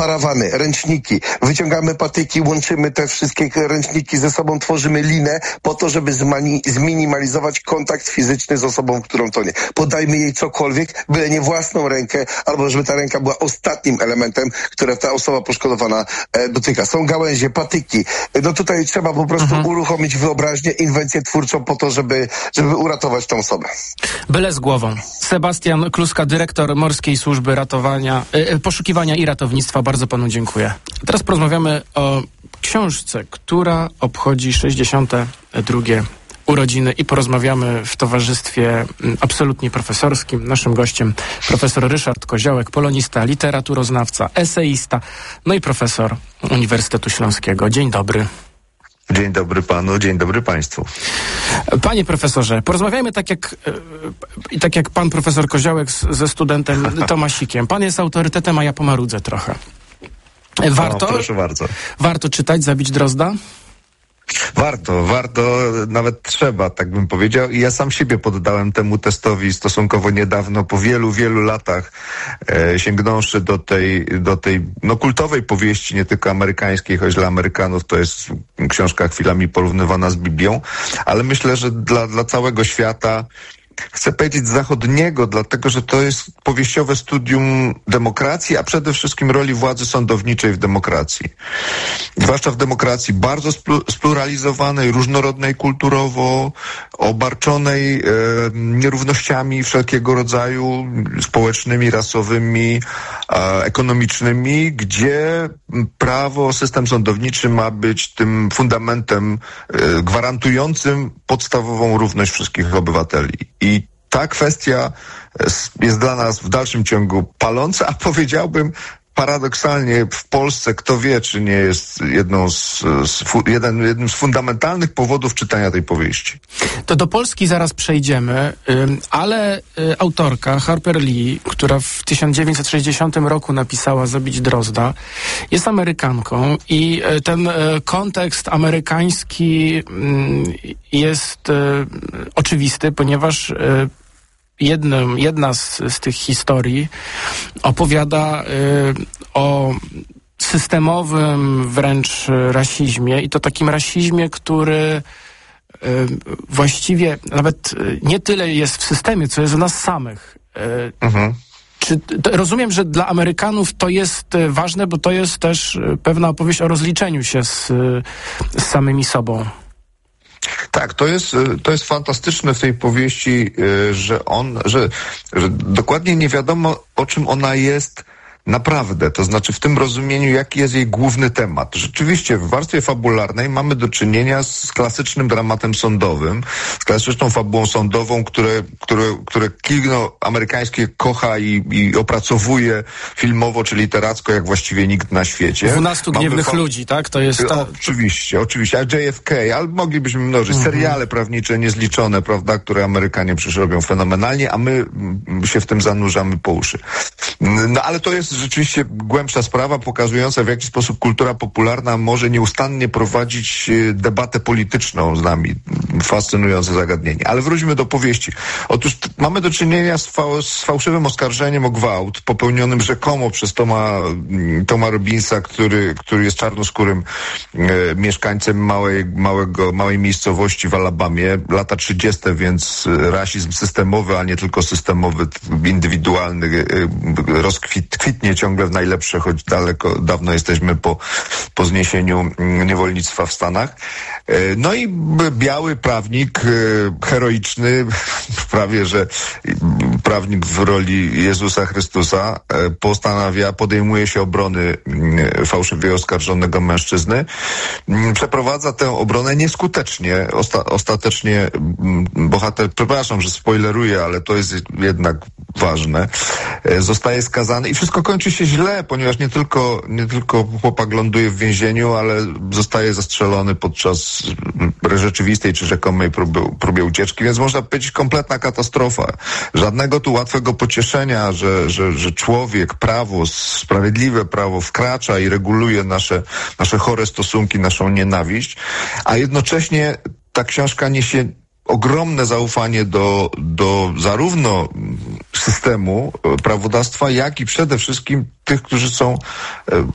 parawany, ręczniki, wyciągamy patyki, łączymy te wszystkie ręczniki ze sobą, tworzymy linę po to, żeby zminimalizować kontakt fizyczny z osobą, którą tonie. Podajmy jej cokolwiek, byle nie własną rękę, albo żeby ta ręka była ostatnim elementem, które ta osoba poszkodowana dotyka. Są gałęzie, patyki. No tutaj trzeba po prostu uruchomić wyobraźnię, inwencję twórczą po to, żeby uratować tę osobę. Byle z głową. Sebastian Kluska, dyrektor Morskiej Służby Poszukiwania i Ratownictwa. Bardzo panu dziękuję. Teraz porozmawiamy o książce, która obchodzi 62. urodziny i porozmawiamy w towarzystwie absolutnie profesorskim. Naszym gościem profesor Ryszard Koziołek, polonista, literaturoznawca, eseista, no i profesor Uniwersytetu Śląskiego. Dzień dobry. Dzień dobry panu, dzień dobry państwu. Panie profesorze, porozmawiajmy tak jak pan profesor Koziołek ze studentem Tomasikiem. Pan jest autorytetem, a ja pomarudzę trochę. Proszę bardzo. Warto czytać Zabić Drozda? Warto, nawet trzeba, tak bym powiedział. I ja sam siebie poddałem temu testowi stosunkowo niedawno, po wielu, wielu latach, sięgnąwszy do tej kultowej powieści, nie tylko amerykańskiej, choć dla Amerykanów to jest książka chwilami porównywana z Biblią, ale myślę, że dla całego świata, chcę powiedzieć zachodniego, dlatego że to jest powieściowe studium demokracji, a przede wszystkim roli władzy sądowniczej w demokracji. Zwłaszcza w demokracji bardzo spluralizowanej, różnorodnej kulturowo, obarczonej nierównościami wszelkiego rodzaju, społecznymi, rasowymi, ekonomicznymi, gdzie prawo, system sądowniczy ma być tym fundamentem gwarantującym podstawową równość wszystkich obywateli. I ta kwestia jest dla nas w dalszym ciągu paląca, a powiedziałbym paradoksalnie w Polsce, kto wie, czy nie jest jednym z fundamentalnych powodów czytania tej powieści. To do Polski zaraz przejdziemy, ale autorka Harper Lee, która w 1960 roku napisała Zabić Drozda, jest Amerykanką i ten kontekst amerykański jest oczywisty, ponieważ jedna z tych historii opowiada o systemowym wręcz rasizmie i to takim rasizmie, który właściwie nawet nie tyle jest w systemie, co jest w nas samych. Rozumiem, że dla Amerykanów to jest ważne, bo to jest też pewna opowieść o rozliczeniu się z samymi sobą. Tak, to jest fantastyczne w tej powieści, że dokładnie nie wiadomo, o czym ona jest naprawdę, to znaczy w tym rozumieniu, jaki jest jej główny temat. Rzeczywiście w warstwie fabularnej mamy do czynienia z klasycznym dramatem sądowym, z klasyczną fabułą sądową, które kino amerykańskie kocha i opracowuje filmowo czy literacko, jak właściwie nikt na świecie. 12 gniewnych ludzi, tak? To jest Oczywiście, a JFK, ale moglibyśmy mnożyć. Seriale prawnicze niezliczone, prawda, które Amerykanie przecież robią fenomenalnie, a my się w tym zanurzamy po uszy. No ale to jest rzeczywiście głębsza sprawa, pokazująca, w jaki sposób kultura popularna może nieustannie prowadzić debatę polityczną z nami. Fascynujące zagadnienie. Ale wróćmy do powieści. Otóż mamy do czynienia z fałszywym oskarżeniem o gwałt popełnionym rzekomo przez Toma Robbinsa, który jest czarnoskórym mieszkańcem małej miejscowości w Alabamie. Lata 30., więc rasizm systemowy, a nie tylko systemowy, indywidualny, kwitnie ciągle w najlepsze, choć dawno jesteśmy po zniesieniu niewolnictwa w Stanach. No i biały prawnik, heroiczny, prawie że prawnik w roli Jezusa Chrystusa, podejmuje się obrony fałszywie oskarżonego mężczyzny. Przeprowadza tę obronę nieskutecznie. Ostatecznie bohater, przepraszam, że spoileruję, ale to jest jednak ważne, zostaje skazany i wszystko kończy się źle, ponieważ nie tylko chłopak ląduje w więzieniu, ale zostaje zastrzelony podczas rzeczywistej czy rzekomej próbie ucieczki, więc można powiedzieć kompletna katastrofa. Żadnego tu łatwego pocieszenia, że człowiek, prawo, sprawiedliwe prawo wkracza i reguluje nasze chore stosunki, naszą nienawiść, a jednocześnie ta książka niesie ogromne zaufanie do zarówno systemu prawodawstwa, jak i przede wszystkim tych, którzy są